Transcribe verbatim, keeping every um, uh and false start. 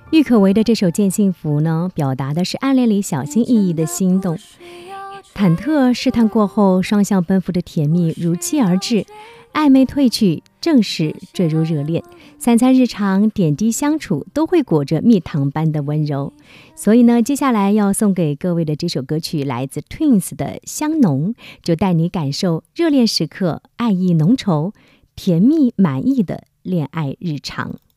郁可唯的这首《见幸福》呢，表达的是暗恋里小心翼翼的心动，忐忑试探过后，双向奔赴的甜蜜如期而至，暧昧褪去，正式坠入热恋。三餐日常点滴相处都会裹着蜜糖般的温柔。所以呢，接下来要送给各位的这首歌曲来自 Twins 的《香浓》，就带你感受热恋时刻爱意浓稠、甜蜜满意的恋爱日常。